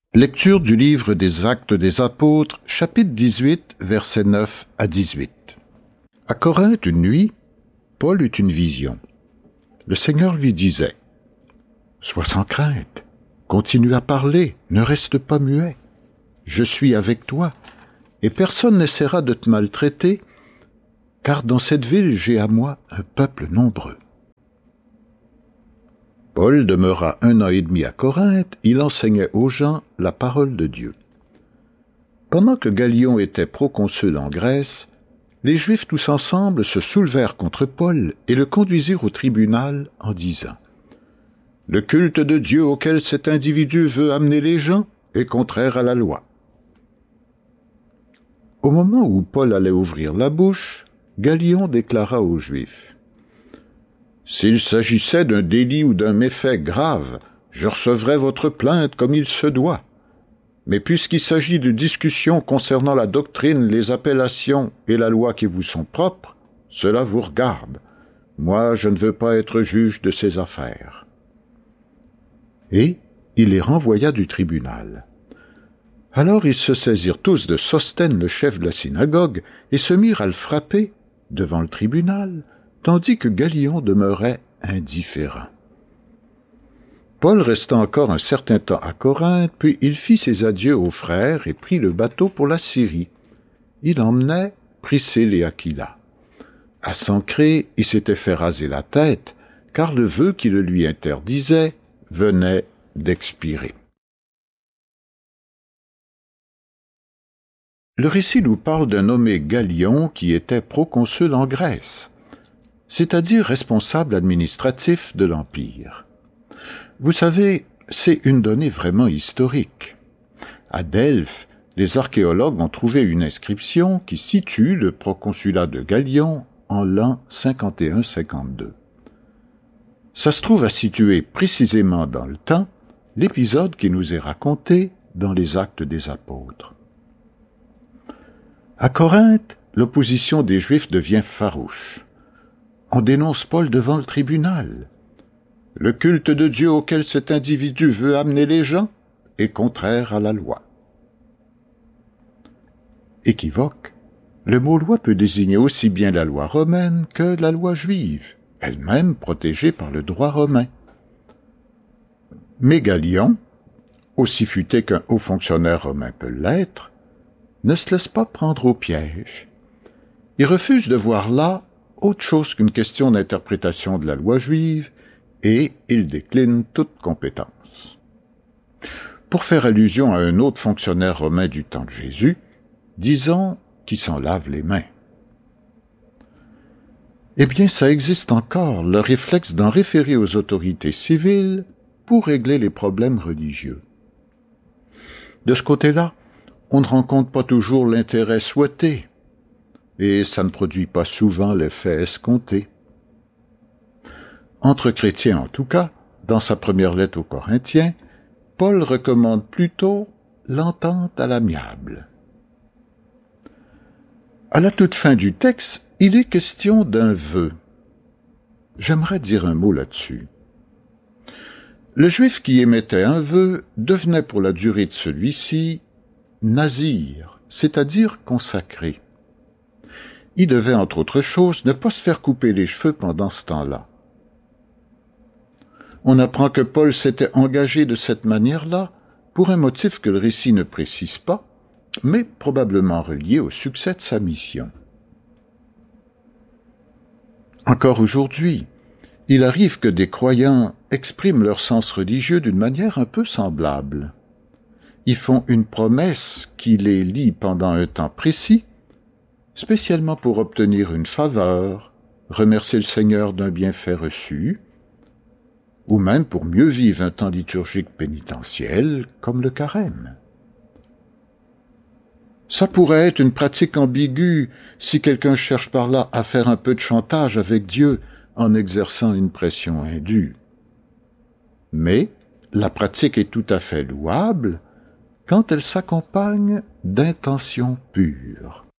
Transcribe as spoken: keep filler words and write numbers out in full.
Lecture du livre des Actes des Apôtres, chapitre dix-huit, versets neuf à dix-huit. À Corinthe, une nuit, Paul eut une vision. Le Seigneur lui disait : « Sois sans crainte, continue à parler, ne reste pas muet. Je suis avec toi, et personne n'essaiera de te maltraiter, car dans cette ville j'ai à moi un peuple nombreux. » Paul demeura un an et demi à Corinthe, il enseignait aux gens la parole de Dieu. Pendant que Galion était proconsul en Grèce, les Juifs tous ensemble se soulevèrent contre Paul et le conduisirent au tribunal en disant : « Le culte de Dieu auquel cet individu veut amener les gens est contraire à la loi. » Au moment où Paul allait ouvrir la bouche, Galion déclara aux Juifs : « S'il s'agissait d'un délit ou d'un méfait grave, je recevrais votre plainte comme il se doit. Mais puisqu'il s'agit de discussions concernant la doctrine, les appellations et la loi qui vous sont propres, cela vous regarde. Moi, je ne veux pas être juge de ces affaires. » Et il les renvoya du tribunal. Alors ils se saisirent tous de Sosthène, le chef de la synagogue, et se mirent à le frapper devant le tribunal, tandis que Galion demeurait indifférent. Paul resta encore un certain temps à Corinthe, puis il fit ses adieux aux frères et prit le bateau pour la Syrie. Il emmenait Priscille et Aquila. À Cenchée, il s'était fait raser la tête, car le vœu qui le lui interdisait venait d'expirer. Le récit nous parle d'un nommé Galion qui était proconsul en Grèce, c'est-à-dire responsable administratif de l'Empire. Vous savez, c'est une donnée vraiment historique. À Delphes, les archéologues ont trouvé une inscription qui situe le proconsulat de Galion en l'an cinquante et un cinquante-deux. Ça se trouve à situer précisément dans le temps l'épisode qui nous est raconté dans les Actes des Apôtres. À Corinthe, l'opposition des Juifs devient farouche. On dénonce Paul devant le tribunal. Le culte de Dieu auquel cet individu veut amener les gens est contraire à la loi. Équivoque, le mot loi peut désigner aussi bien la loi romaine que la loi juive, elle-même protégée par le droit romain. Mais Galion, aussi futé qu'un haut fonctionnaire romain peut l'être, ne se laisse pas prendre au piège. Il refuse de voir là autre chose qu'une question d'interprétation de la loi juive, et il décline toute compétence. Pour faire allusion à un autre fonctionnaire romain du temps de Jésus, disons qu'il s'en lave les mains. Eh bien, ça existe encore, le réflexe d'en référer aux autorités civiles pour régler les problèmes religieux. De ce côté-là, on ne rencontre pas toujours l'intérêt souhaité, et ça ne produit pas souvent l'effet escompté. Entre chrétiens en tout cas, dans sa première lettre aux Corinthiens, Paul recommande plutôt l'entente à l'amiable. À la toute fin du texte, il est question d'un vœu. J'aimerais dire un mot là-dessus. Le Juif qui émettait un vœu devenait pour la durée de celui-ci nazir, c'est-à-dire consacré. Il devait, entre autres choses, ne pas se faire couper les cheveux pendant ce temps-là. On apprend que Paul s'était engagé de cette manière-là pour un motif que le récit ne précise pas, mais probablement relié au succès de sa mission. Encore aujourd'hui, il arrive que des croyants expriment leur sens religieux d'une manière un peu semblable. Ils font une promesse qui les lie pendant un temps précis, spécialement pour obtenir une faveur, remercier le Seigneur d'un bienfait reçu, ou même pour mieux vivre un temps liturgique pénitentiel, comme le carême. Ça pourrait être une pratique ambiguë si quelqu'un cherche par là à faire un peu de chantage avec Dieu en exerçant une pression indue. Mais la pratique est tout à fait louable quand elle s'accompagne d'intentions pures.